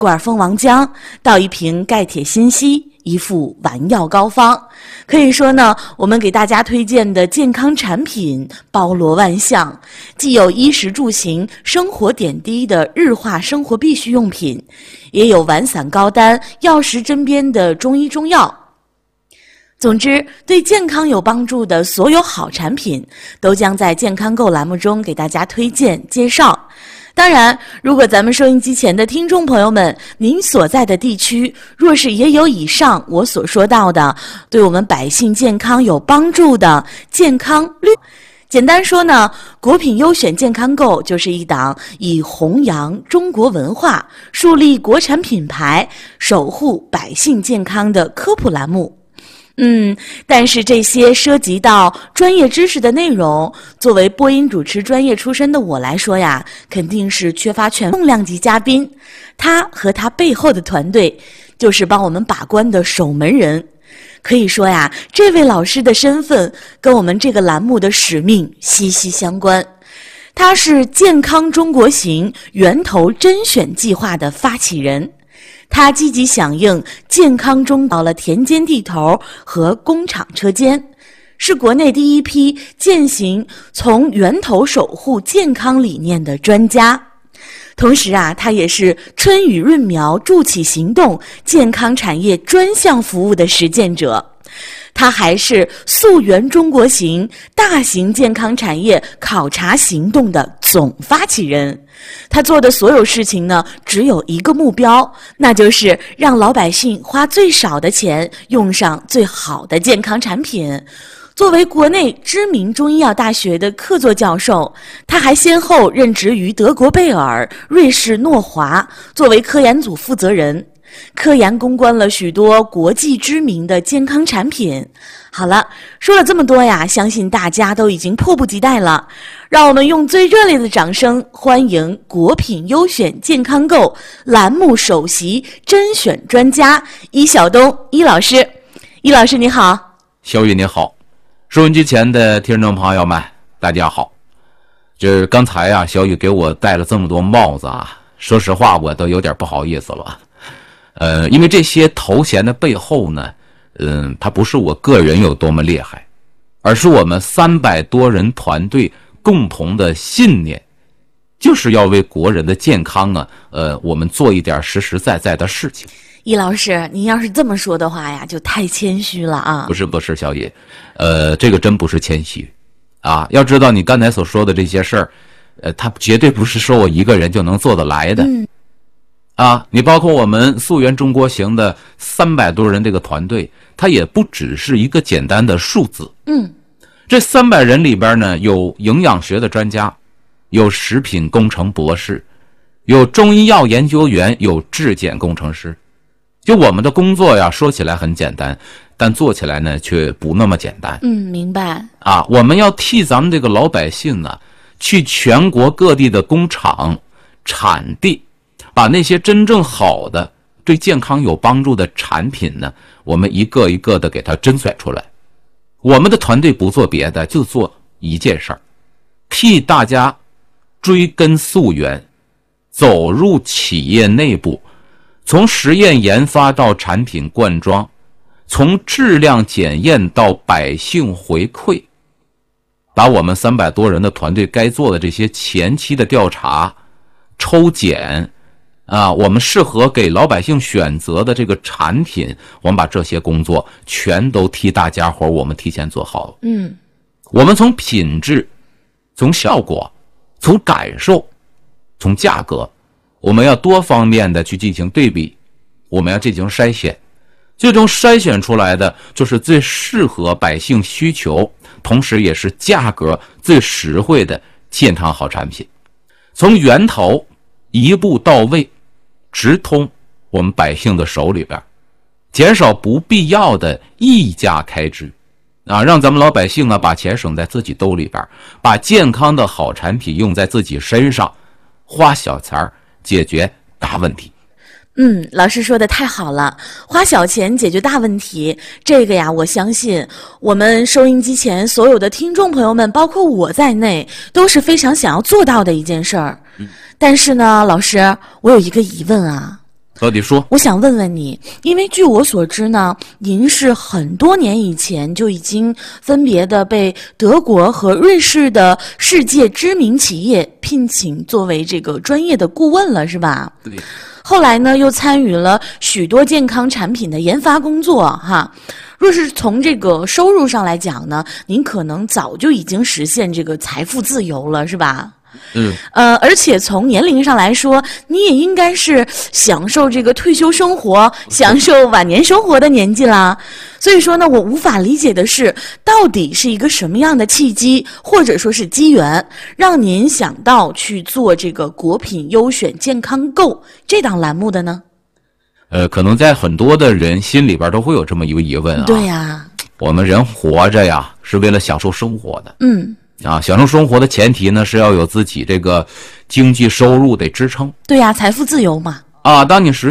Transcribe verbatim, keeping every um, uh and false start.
罐蜂王浆，到一瓶钙铁锌硒，一副丸药膏方。可以说呢，我们给大家推荐的健康产品包罗万象，既有衣食住行、生活点滴的日化生活必需用品，也有丸散高单、药食针砭的中医中药。总之，对健康有帮助的所有好产品，都将在健康购栏目中给大家推荐介绍。当然，如果咱们收音机前的听众朋友们，您所在的地区若是也有以上我所说到的对我们百姓健康有帮助的健康绿，简单说呢，国品优选健康购就是一档以弘扬中国文化、树立国产品牌、守护百姓健康的科普栏目。嗯，但是这些涉及到专业知识的内容，作为播音主持专业出身的我来说呀，肯定是缺乏全重量级嘉宾。他和他背后的团队，就是帮我们把关的守门人。可以说呀，这位老师的身份跟我们这个栏目的使命息息相关。他是健康中国行源头甄选计划的发起人。他积极响应健康中到了田间地头和工厂车间，是国内第一批践行从源头守护健康理念的专家。同时啊，他也是春雨润苗助起行动健康产业专项服务的实践者。他还是溯源中国行大型健康产业考察行动的总发起人。他做的所有事情呢，只有一个目标，那就是让老百姓花最少的钱用上最好的健康产品。作为国内知名中医药大学的客座教授，他还先后任职于德国贝尔、瑞士诺华，作为科研组负责人。科研攻关了许多国际知名的健康产品。好了，说了这么多呀，相信大家都已经迫不及待了。让我们用最热烈的掌声欢迎国品优选健康购栏目首席甄选专家伊晓东伊老师。伊老师你好。 小雨你好，收音机前的听众朋友们大家好。这刚才啊，小雨给我戴了这么多帽子啊，说实话我都有点不好意思了。呃，因为这些头衔的背后呢，嗯、呃，它不是我个人有多么厉害，而是我们三百多人团队共同的信念，就是要为国人的健康啊，呃，我们做一点实实在在的事情。 易老师，您要是这么说的话呀，就太谦虚了啊！ 不是不是，小野，呃，这个真不是谦虚啊！要知道你刚才所说的这些事儿，呃，它绝对不是说我一个人就能做得来的。嗯啊，你包括我们溯源中国行的三百多人这个团队，它也不只是一个简单的数字。 嗯， 这三百人里边呢，有营养学的专家，有食品工程博士，有中医药研究员，有质检工程师。就我们的工作呀，说起来很简单，但做起来呢却不那么简单。 嗯，明白。 啊，我们要替咱们这个老百姓呢，去全国各地的工厂、产地，把那些真正好的、对健康有帮助的产品呢，我们一个一个的给它甄选出来。我们的团队不做别的，就做一件事儿，替大家追根溯源，走入企业内部，从实验研发到产品灌装，从质量检验到百姓回馈，把我们三百多人的团队该做的这些前期的调查、抽检啊，我们适合给老百姓选择的这个产品，我们把这些工作全都替大家伙我们提前做好了。 嗯， 我们从品质、从效果、从感受、从价格，我们要多方面的去进行对比，我们要进行筛选，最终筛选出来的就是最适合百姓需求，同时也是价格最实惠的健康好产品。从源头一步到位，直通我们百姓的手里边，减少不必要的溢价开支啊，让咱们老百姓啊把钱省在自己兜里边，把健康的好产品用在自己身上，花小钱解决大问题。 嗯，老师说的太好了，花小钱解决大问题，这个呀，我相信我们收音机前所有的听众朋友们，包括我在内，都是非常想要做到的一件事儿。嗯，但是呢，老师，我有一个疑问啊， 到底说， 我想问问你，因为据我所知呢，您是很多年以前就已经分别的被德国和瑞士的世界知名企业聘请作为这个专业的顾问了，是吧？ 对。 后来呢，又参与了许多健康产品的研发工作，哈。若是从这个收入上来讲呢，您可能早就已经实现这个财富自由了，是吧？ 嗯， 呃，而且从年龄上来说，你也应该是享受这个退休生活、享受晚年生活的年纪啦。所以说呢，我无法理解的是，到底是一个什么样的契机，或者说是机缘，让您想到去做这个果品优选健康购这档栏目的呢？ 呃，可能在很多的人心里边都会有这么一个疑问啊。 对呀、啊， 我们人活着呀，是为了享受生活的。 嗯。 啊，享受生活的前提呢，是要有自己这个经济收入得支撑。 对呀、啊，财富自由嘛。 啊，当你实